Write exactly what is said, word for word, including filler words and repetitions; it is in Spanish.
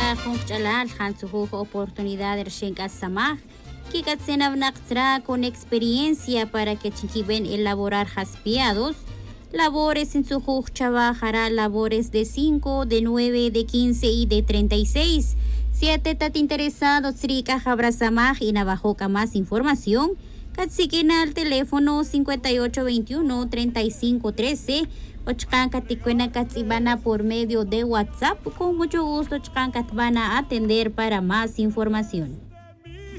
Kika Junchalal Hansujo oportunidad de Shenka Samaj. Kika Tsenavnaktra con experiencia para que chiquiben elaborar jaspiados. Labores en su juj trabajará labores de cinco, de nueve, de quince y de treinta y seis. Siete tat interesados Srika Jabrasamaj y Navajoca más información. Katsiquina al teléfono cincuenta y ocho veintiuno, treinta y cinco trece. Ochkan Katicuena Katsibana por medio de WhatsApp. Con mucho gusto Ochkan Katbana a atender para más información.